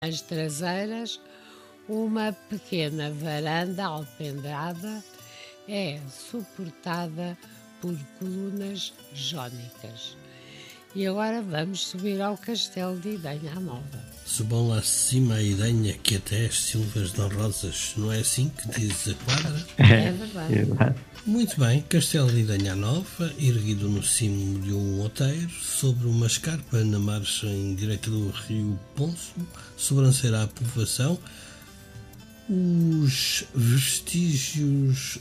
As traseiras, uma pequena varanda alpendrada é suportada por colunas jónicas. E agora vamos subir ao castelo de Idenha Nova. Subam lá acima a Idenha que até as silvas dão rosas, não é assim que diz a quadra? É verdade. Muito bem, castelo de Idenha Nova, erguido no cimo de um outeiro, sobre uma escarpa na margem direita do rio Ponço, sobranceira à povoação. Os vestígios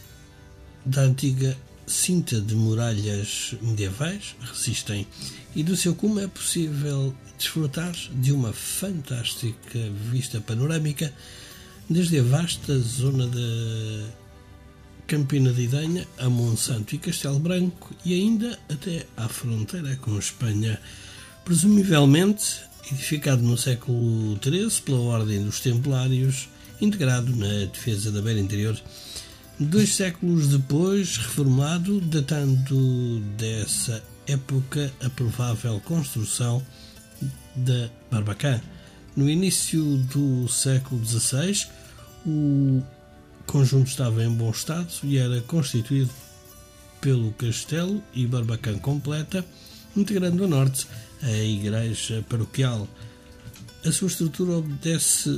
da antiga cinta de muralhas medievais resistem e do seu cume é possível desfrutar de uma fantástica vista panorâmica desde a vasta zona da Campina de Idenha a Monsanto e Castelo Branco e ainda até à fronteira com Espanha, presumivelmente edificado no século XIII pela Ordem dos Templários, integrado na defesa da beira interior. 2 séculos depois, reformado, datando dessa época a provável construção da Barbacã. No início do século XVI, o conjunto estava em bom estado e era constituído pelo castelo e Barbacã completa, integrando a norte a igreja paroquial. A sua estrutura obedece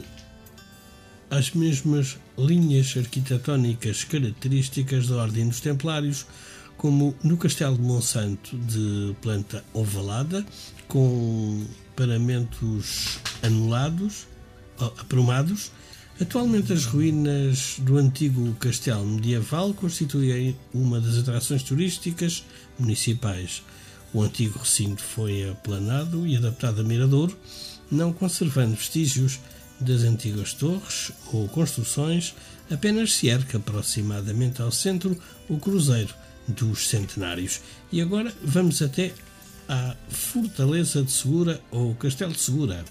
às mesmas linhas arquitetónicas características da Ordem dos Templários, como no Castelo de Monsanto, de planta ovalada, com paramentos aprumados. Atualmente as ruínas do antigo castelo medieval constituem uma das atrações turísticas municipais. O antigo recinto foi aplanado e adaptado a miradouro, não conservando vestígios das antigas torres ou construções, apenas se ergue aproximadamente ao centro o cruzeiro dos centenários. E agora vamos até à Fortaleza de Segura ou Castelo de Segura.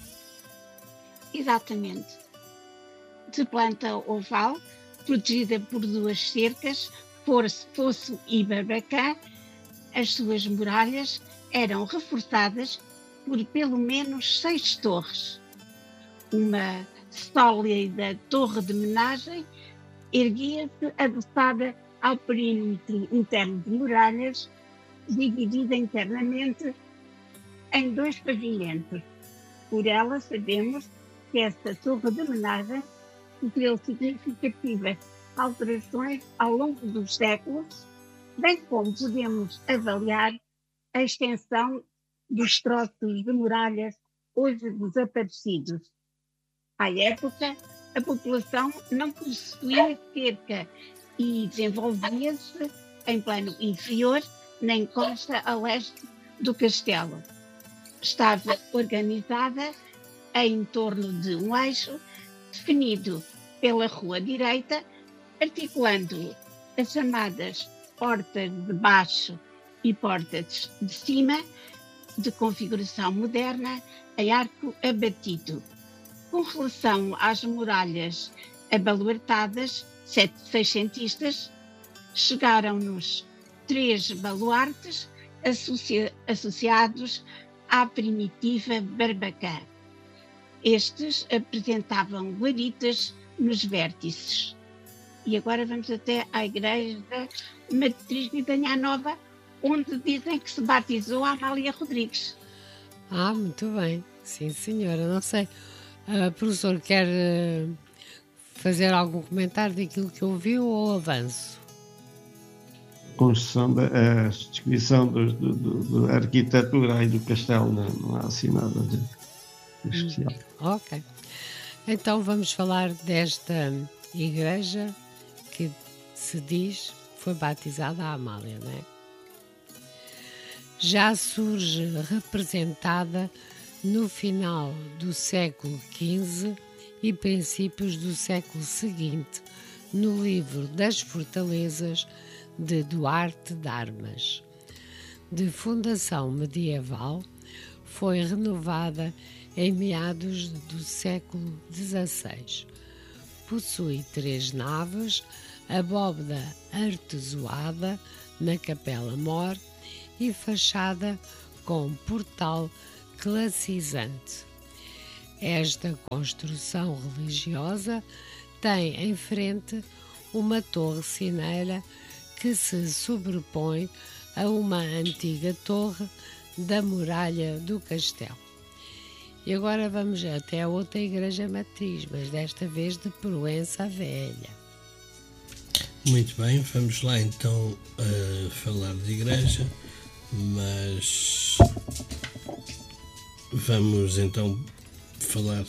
Exatamente. De planta oval, protegida por 2 cercas, fosso e barbacã, as suas muralhas eram reforçadas por pelo menos 6 torres. Uma sólida torre de menagem erguia-se adoçada ao perímetro interno de muralhas, dividida internamente em 2 pavimentos. Por ela sabemos que esta torre de menagem sofreu significativas alterações ao longo dos séculos, bem como podemos avaliar a extensão dos troços de muralhas hoje desaparecidos. À época, a população não possuía cerca e desenvolvia-se em plano inferior, nem costa a leste do castelo. Estava organizada em torno de um eixo definido pela rua direita, articulando as chamadas portas de baixo e portas de cima, de configuração moderna, em arco abatido. Com relação às muralhas abaluartadas seiscentistas, chegaram-nos 3 baluartes associados à primitiva Barbacã. Estes apresentavam guaritas nos vértices. E agora vamos até à igreja matriz de Idenha Nova, onde dizem que se batizou a Amália Rodrigues. Muito bem. Sim, senhora. Não sei. Professor, quer fazer algum comentário daquilo que ouviu ou avanço? Construção a descrição da arquitetura e do castelo, não há assim nada de especial. Ok. Então vamos falar desta igreja que se diz foi batizada a Amália, não é? Já surge representada no final do século XV e princípios do século seguinte, no livro das Fortalezas de Duarte de Armas. De fundação medieval, foi renovada em meados do século XVI. Possui 3 naves, abóbada artesoada na capela-mor e fachada com portal classizante. Esta construção religiosa tem em frente uma torre sineira que se sobrepõe a uma antiga torre da muralha do castelo. E agora vamos até a outra igreja matriz, mas desta vez de Proença Velha. Muito bem, vamos lá então a falar de igreja, mas vamos então falar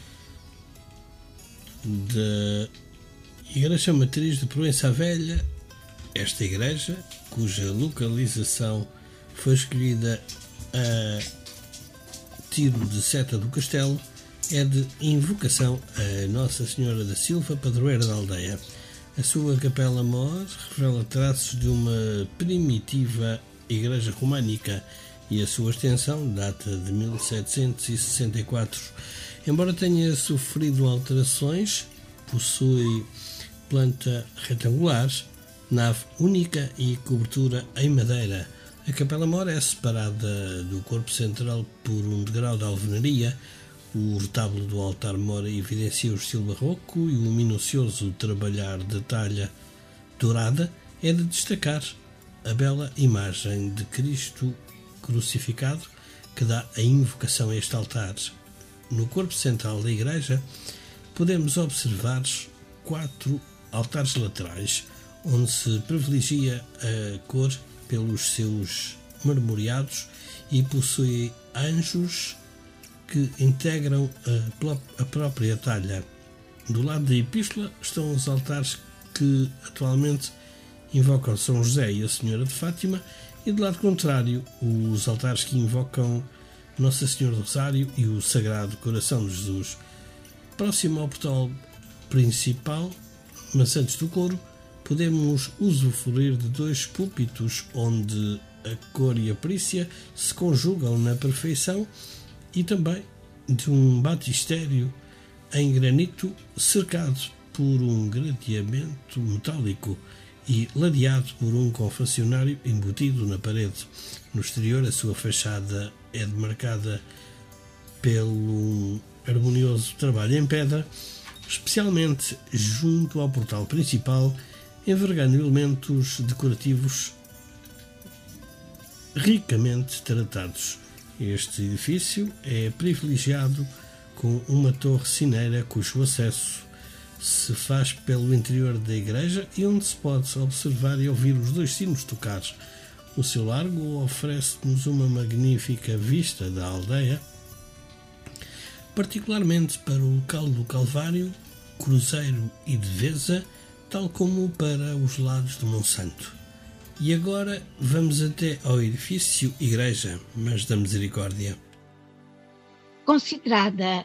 da igreja matriz de Proença Velha. Esta igreja, cuja localização foi escolhida a tiro de seta do castelo, é de invocação a Nossa Senhora da Silva, padroeira da aldeia. A sua capela-mor revela traços de uma primitiva igreja românica e a sua extensão data de 1764. Embora tenha sofrido alterações, possui planta retangular, nave única e cobertura em madeira. A capela-mor é separada do corpo central por um degrau de alvenaria. O retábulo do altar-mor evidencia o estilo barroco e o minucioso trabalhar de talha dourada é de destacar a bela imagem de Cristo crucificado que dá a invocação a este altar. No corpo central da igreja podemos observar 4 altares laterais, onde se privilegia a cor pelos seus marmoreados e possui anjos que integram a própria talha. Do lado da epístola estão os altares que atualmente invocam São José e a Senhora de Fátima, e do lado contrário os altares que invocam Nossa Senhora do Rosário e o Sagrado Coração de Jesus. Próximo ao portal principal, mas antes do coro, podemos usufruir de 2 púlpitos onde a cor e a perícia se conjugam na perfeição, e também de um batistério em granito cercado por um gradeamento metálico e ladeado por um confessionário embutido na parede. No exterior, a sua fachada é demarcada pelo harmonioso trabalho em pedra, especialmente junto ao portal principal, envergando elementos decorativos ricamente tratados. Este edifício é privilegiado com uma torre sineira cujo acesso se faz pelo interior da igreja e onde se pode observar e ouvir os 2 sinos tocar. O seu largo oferece-nos uma magnífica vista da aldeia, particularmente para o local do Calvário, Cruzeiro e Devesa, tal como para os lados do Monsanto. E agora vamos até ao edifício Igreja, mas da Misericórdia. Considerada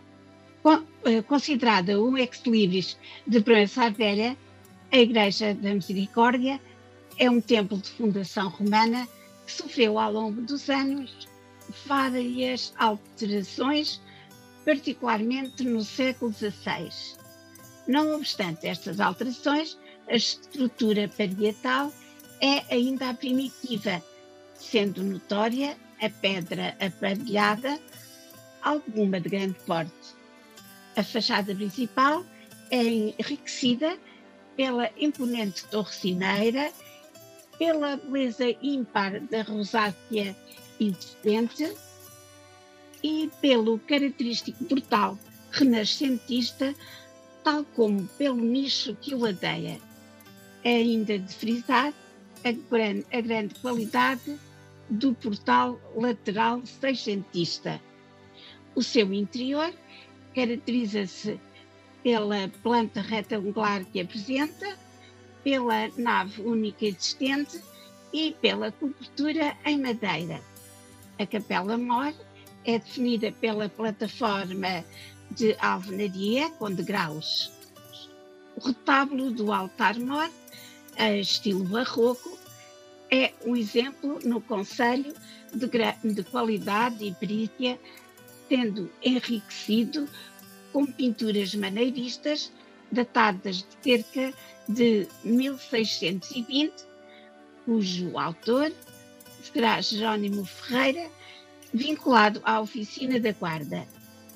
um ex-libris de Proença Velha, a Igreja da Misericórdia é um templo de fundação romana que sofreu ao longo dos anos várias alterações, particularmente no século XVI. Não obstante estas alterações, a estrutura parietal é ainda a primitiva, sendo notória a pedra aparelhada, alguma de grande porte. A fachada principal é enriquecida pela imponente torre sineira, pela beleza ímpar da rosácea existente e pelo característico portal renascentista, tal como pelo nicho que o ladeia. É ainda de frisar a grande qualidade do portal lateral seiscentista. O seu interior caracteriza-se pela planta retangular que apresenta, pela nave única existente e pela cobertura em madeira. A capela-mor é definida pela plataforma de alvenaria com degraus. O retábulo do altar-mor, estilo barroco, é um exemplo no concelho de qualidade e perícia, sendo enriquecido com pinturas maneiristas datadas de cerca de 1620, cujo autor será Jerónimo Ferreira, vinculado à oficina da Guarda. A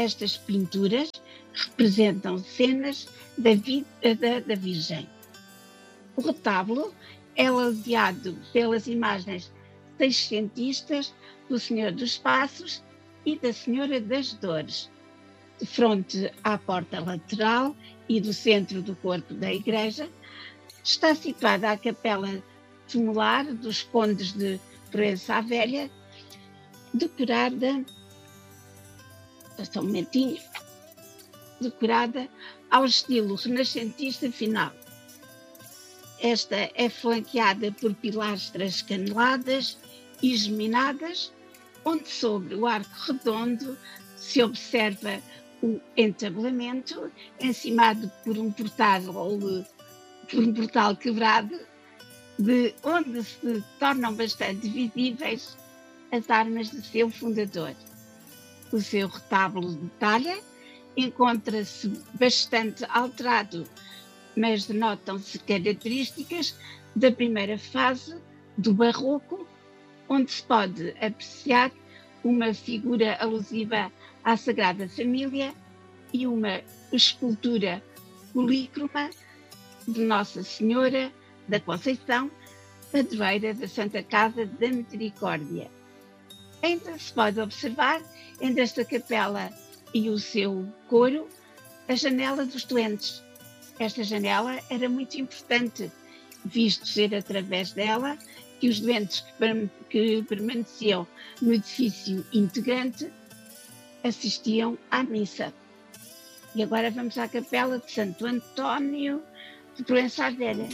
Estas pinturas representam cenas da vida da Virgem. O retábulo é ladeado pelas imagens seiscentistas do Senhor dos Passos e da Senhora das Dores. De fronte à porta lateral e do centro do corpo da igreja, está situada a capela tumular dos condes de Proença a Velha, decorada ao estilo renascentista final. Esta é flanqueada por pilastras caneladas e geminadas, onde sobre o arco redondo se observa o entabelamento, encimado por um portal quebrado, de onde se tornam bastante visíveis as armas de seu fundador. O seu retábulo de talha encontra-se bastante alterado, mas denotam-se características da primeira fase do Barroco, onde se pode apreciar uma figura alusiva à Sagrada Família e uma escultura polícroma de Nossa Senhora da Conceição, padroeira da Santa Casa da Misericórdia. Ainda se pode observar, entre esta capela e o seu coro, a janela dos doentes. Esta janela era muito importante, visto ser através dela que os doentes que permaneciam no edifício integrante assistiam à missa. E agora vamos à capela de Santo António de Proença a Velha.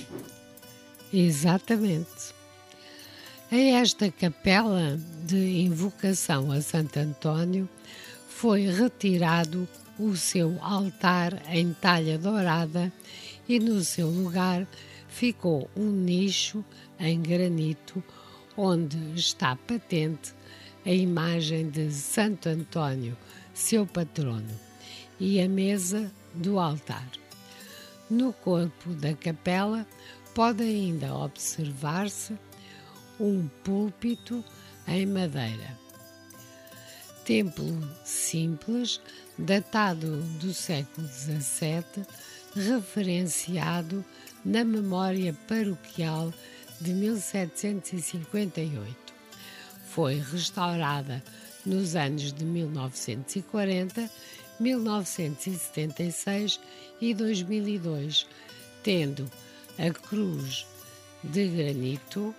Exatamente. A esta capela de invocação a Santo António foi retirado o seu altar em talha dourada e no seu lugar ficou um nicho em granito onde está patente a imagem de Santo António, seu patrono, e a mesa do altar. No corpo da capela pode ainda observar-se um púlpito em madeira. Templo simples, datado do século XVII, referenciado na memória paroquial de 1758. Foi restaurada nos anos de 1940, 1976 e 2002, tendo a cruz de granito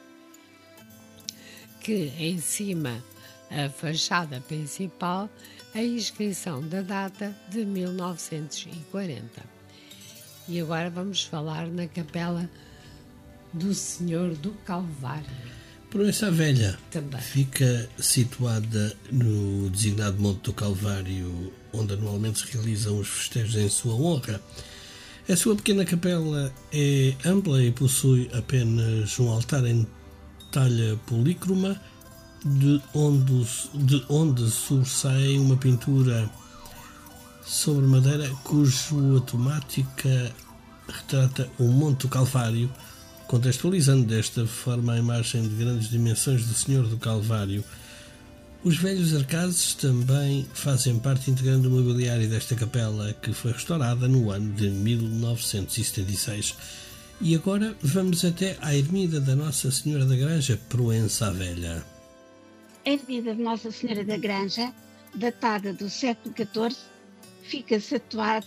que em cima a fachada principal, a inscrição da data de 1940. E agora vamos falar na capela do Senhor do Calvário. Proença a Velha também fica situada no designado Monte do Calvário, onde anualmente se realizam os festejos em sua honra. A sua pequena capela é ampla e possui apenas um altar em talha polícroma, de onde sobressai uma pintura sobre madeira cuja temática retrata o Monte do Calvário, contextualizando desta forma a imagem de grandes dimensões do Senhor do Calvário. Os velhos arcases também fazem parte integrante do mobiliário desta capela, que foi restaurada no ano de 1976. E agora vamos até à ermida da Nossa Senhora da Granja, Proença a Velha. A ermida de Nossa Senhora da Granja, datada do século XIV, fica situada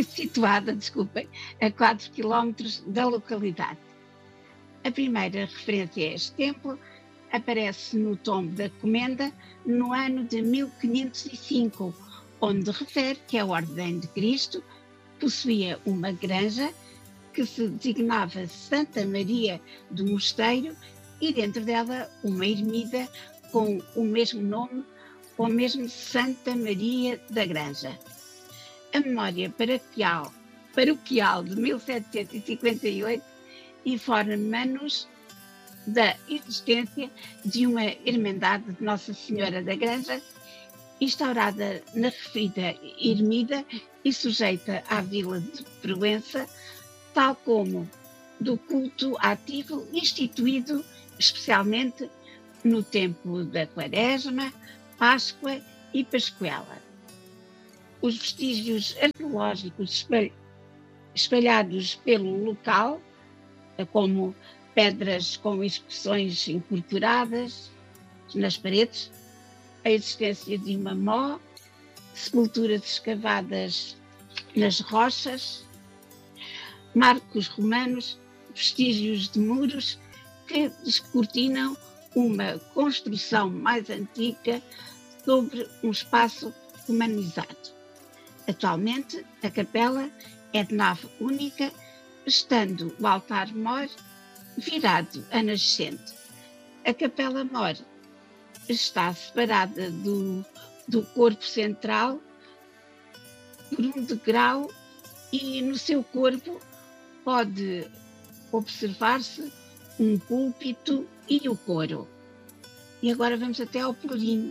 a 4 km da localidade. A primeira referência a este templo aparece no tombo da Comenda no ano de 1505, onde refere que a Ordem de Cristo possuía uma granja que se designava Santa Maria do Mosteiro e dentro dela uma ermida com o mesmo nome, ou mesmo Santa Maria da Granja. A memória paroquial de 1758 informa-nos da existência de uma Irmandade de Nossa Senhora da Granja, instaurada na referida ermida e sujeita à vila de Proença, tal como do culto ativo instituído especialmente no tempo da Quaresma, Páscoa e Pascuela. os vestígios arqueológicos espalhados pelo local, como pedras com inscrições incorporadas nas paredes, a existência de uma mó, sepulturas escavadas nas rochas, marcos romanos, vestígios de muros que descortinam uma construção mais antiga sobre um espaço romanizado. Atualmente, a capela é de nave única, estando o altar-mor virado a nascente. A capela-mor está separada do corpo central por um degrau e no seu corpo pode observar-se um púlpito e o coro. E agora vamos até ao Pelourinho.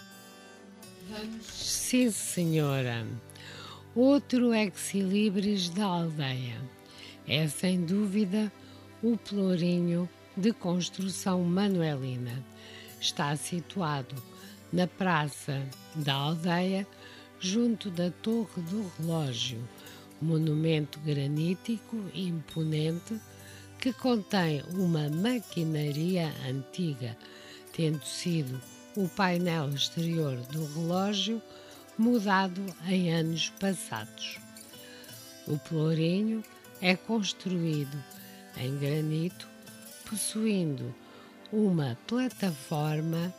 Sim, senhora. Outro ex-libris da aldeia é, sem dúvida, o Pelourinho de construção manuelina. Está situado na praça da aldeia, junto da Torre do Relógio, monumento granítico imponente que contém uma maquinaria antiga, tendo sido o painel exterior do relógio mudado em anos passados. O Pelourinho é construído em granito, possuindo uma plataforma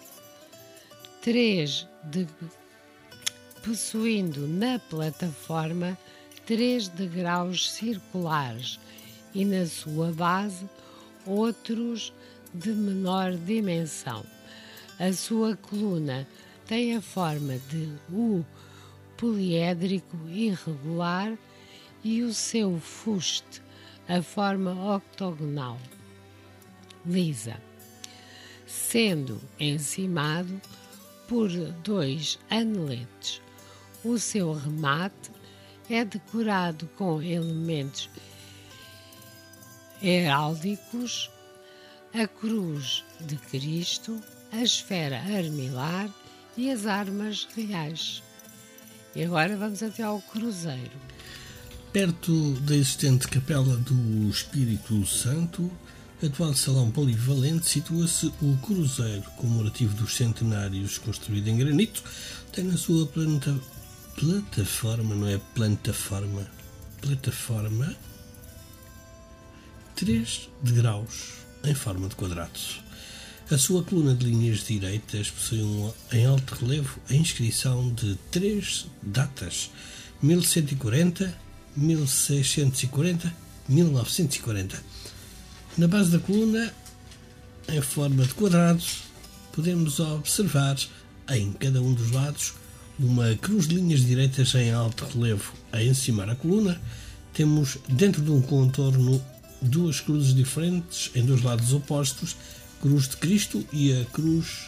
possuindo na plataforma 3 degraus circulares e na sua base outros de menor dimensão. A sua coluna tem a forma de U poliédrico irregular e o seu fuste a forma octogonal, lisa, sendo encimado por 2 aneletes. O seu remate é decorado com elementos heráldicos, a cruz de Cristo, a esfera armilar e as armas reais. E agora vamos até ao cruzeiro. Perto da existente Capela do Espírito Santo, atual salão polivalente, situa-se o cruzeiro comemorativo dos centenários, construído em granito. Tem na sua plataforma 3 degraus em forma de quadrado. A sua coluna de linhas direitas possui em alto relevo a inscrição de 3 datas: 1140, 1640, 1940. Na base da coluna, em forma de quadrado, podemos observar em cada um dos lados uma cruz de linhas direitas em alto relevo. A encimar a coluna, temos dentro de um contorno 2 cruzes diferentes em 2 lados opostos, cruz de Cristo e a cruz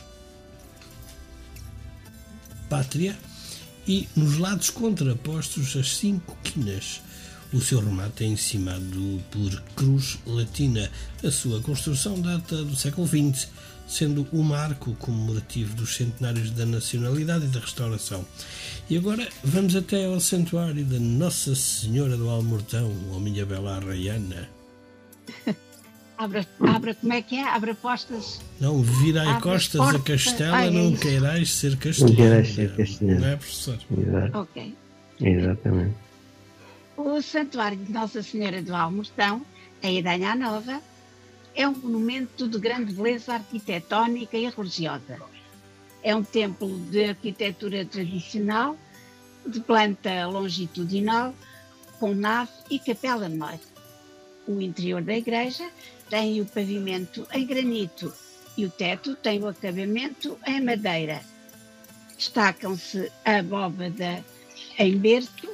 Pátria, e nos lados contrapostos as 5 quinas. O seu remate é encimado por cruz latina. A sua construção data do século XX, sendo um marco comemorativo dos centenários da nacionalidade e da restauração. E agora vamos até ao santuário da Nossa Senhora do Almortão, ou minha bela arraiana. Abra, como é que é? Abra postas. Não virai costas a Castela, não queirais ser castelhana. Não queirais ser castelhana. Não é, professor? Exato. Ok. Exatamente. O Santuário de Nossa Senhora do Almortão, em Idanha Nova, é um monumento de grande beleza arquitetónica e religiosa. É um templo de arquitetura tradicional, de planta longitudinal, com nave e capela-mor. O interior da igreja tem o pavimento em granito e o teto tem o acabamento em madeira. Destacam-se a abóbada em berço,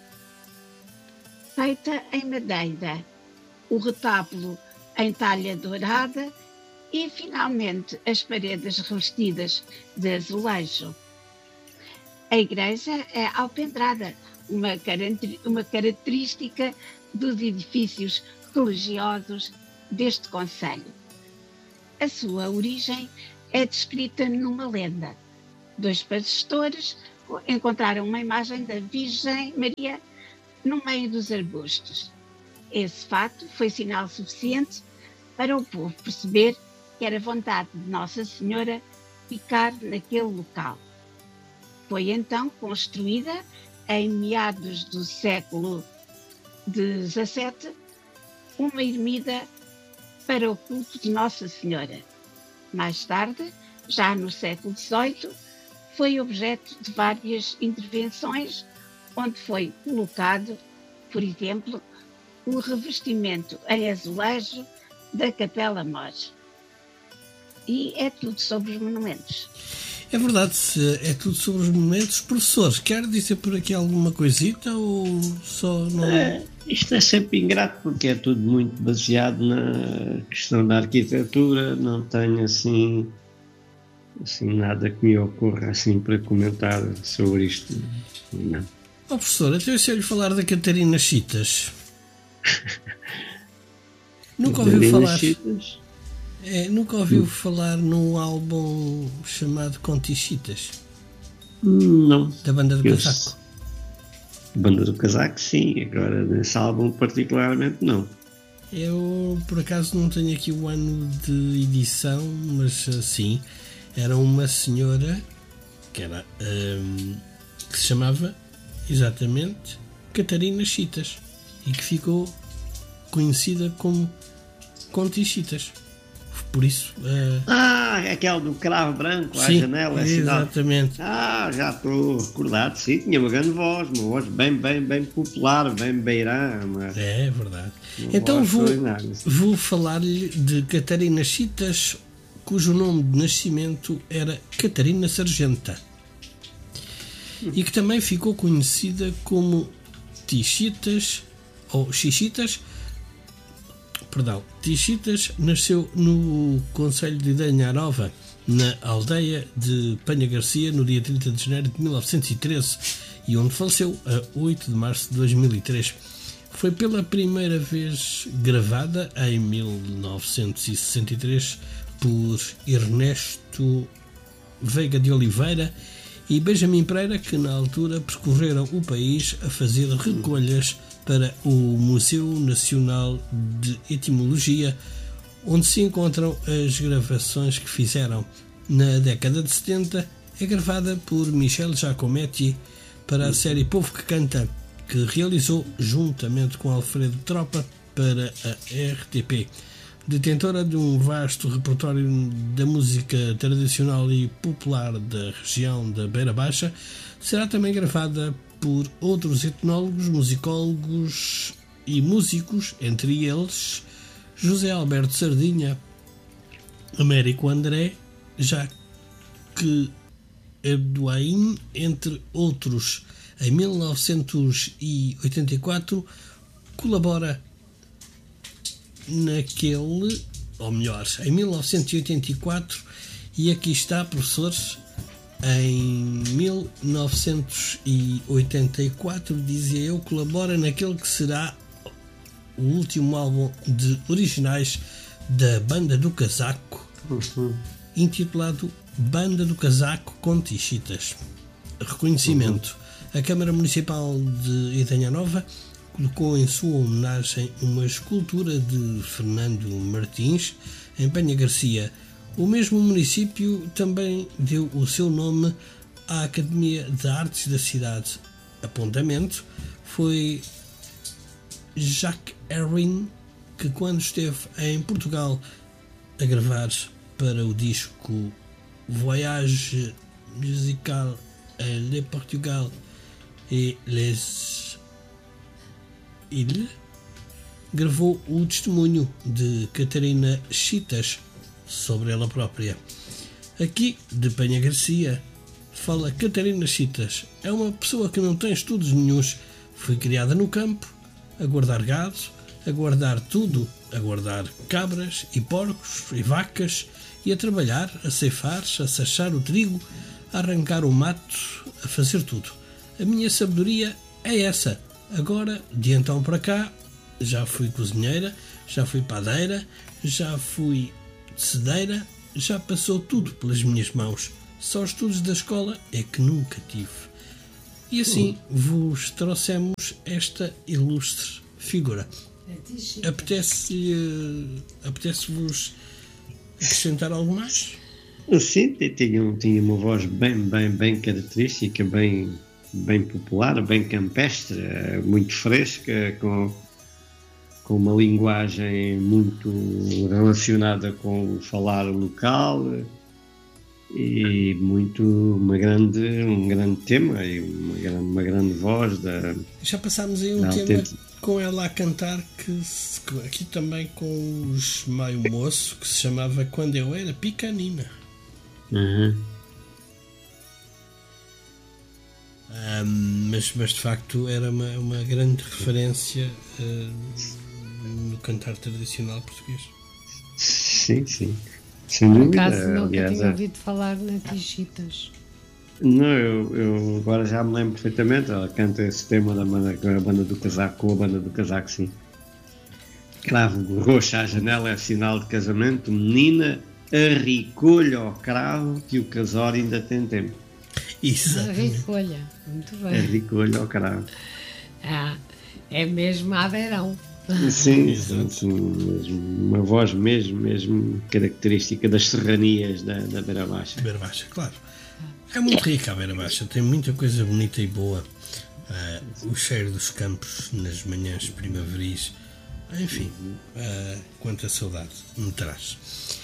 feita em madeira, o retábulo em talha dourada e, finalmente, as paredes revestidas de azulejo. A igreja é alpendrada, uma característica dos edifícios religiosos deste concelho. A sua origem é descrita numa lenda. 2 pastores encontraram uma imagem da Virgem Maria no meio dos arbustos. Esse fato foi sinal suficiente para o povo perceber que era vontade de Nossa Senhora ficar naquele local. Foi então construída, em meados do século XVII, uma ermida para o culto de Nossa Senhora. Mais tarde, já no século XVIII, foi objeto de várias intervenções, onde foi colocado, por exemplo, o revestimento em azulejo da Capela Mor. E é tudo sobre os monumentos. É verdade, é tudo sobre os monumentos. Professor, quer dizer por aqui alguma coisita ou só não... Isto é sempre ingrato porque é tudo muito baseado na questão da arquitetura, não tenho assim nada que me ocorra assim para comentar sobre isto. Não. Professor, até se eu lhe falar da Catarina Chitas. Nunca ouviu falar... Chitas? Nunca ouviu falar num álbum chamado Contichitas? Não. Da Banda do Casaco? Banda do Casaco, sim. Agora, nesse álbum particularmente, não. Eu, por acaso, não tenho aqui o ano de edição, mas sim, era uma senhora que se chamava, exatamente, Catarina Chitas e que ficou conhecida como Contichitas. Por isso... aquele do cravo branco à sim, janela. Exatamente. Já estou recordado, sim, tinha uma grande voz, uma voz bem popular, bem beirã. É verdade. Então vou falar-lhe de Catarina Chitas, cujo nome de nascimento era Catarina Sargenta e que também ficou conhecida como Tichitas ou Chichitas. Tichitas nasceu no concelho de Idanharova, na aldeia de Penha Garcia, no dia 30 de janeiro de 1913 e onde faleceu a 8 de março de 2003. Foi pela primeira vez gravada em 1963 por Ernesto Veiga de Oliveira e Benjamin Pereira, que na altura percorreram o país a fazer recolhas para o Museu Nacional de Etimologia, onde se encontram as gravações que fizeram. Na década de 70 é gravada por Michel Giacometti para a série Povo que Canta, que realizou juntamente com Alfredo Tropa para a RTP. Detentora de um vasto repertório da música tradicional e popular da região da Beira Baixa, será também gravada por outros etnólogos, musicólogos e músicos, entre eles José Alberto Sardinha, Américo André, Jacques Erdouin, entre outros. Em 1984 colabora em 1984, e aqui está, professores, em 1984, dizia eu, colabora naquele que será o último álbum de originais da Banda do Casaco, intitulado Banda do Casaco Contichitas. Reconhecimento. A Câmara Municipal de Idanharova colocou em sua homenagem uma escultura de Fernando Martins em Penha Garcia. O mesmo município também deu o seu nome à Academia de Artes da cidade. Apontamento foi Jacques Erwin, que quando esteve em Portugal a gravar para o disco Voyage Musical à Le Portugal et les Îles, gravou o testemunho de Catarina Chitas sobre ela própria. Aqui, de Penha Garcia, fala Catarina Chitas. É uma pessoa que não tem estudos nenhuns. Foi criada no campo, a guardar gado, a guardar tudo, a guardar cabras e porcos e vacas, e a trabalhar, a ceifar, a sachar o trigo, a arrancar o mato, a fazer tudo. A minha sabedoria é essa. Agora, de então para cá, já fui cozinheira, já fui padeira, já fui cedeira, já passou tudo pelas minhas mãos. Só estudos da escola é que nunca tive. E assim vos trouxemos esta ilustre figura. Apetece-vos acrescentar algo mais? Sim, tinha uma voz bem característica, bem popular, bem campestre, muito fresca, com uma linguagem muito relacionada com o falar local e um grande tema e uma grande voz. Já passámos aí um tema com ela a cantar, aqui também com os Maio Moço, que se chamava Quando Eu Era Picanina. Mas de facto era uma grande referência no cantar tradicional português. Sim, sem dúvida. Por acaso nunca tinha ouvido falar na Tichitas. Não, eu agora já me lembro perfeitamente. Ela canta esse tema com a banda do casaco, sim. Cravo roxo à janela é sinal de casamento. Menina, arricolha ao cravo que o casório ainda tem tempo. Exatamente. Arricolha, muito bem. Arricolha ao cravo. É mesmo Aveirão. Sim, uma voz mesmo característica das serranias da Beira Baixa. Beira Baixa, claro. É muito rica a Beira Baixa, tem muita coisa bonita e boa. O cheiro dos campos nas manhãs primaveris, enfim, quanta saudade me traz.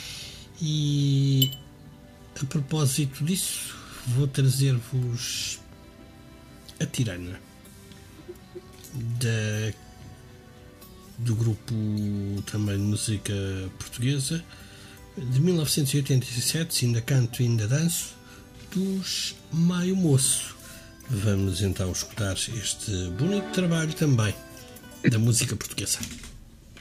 E a propósito disso, vou trazer-vos a Tirana do grupo também de música portuguesa de 1987, Se Ainda Canto e Ainda Danço, dos Maio Moço. Vamos então escutar este bonito trabalho também da música portuguesa.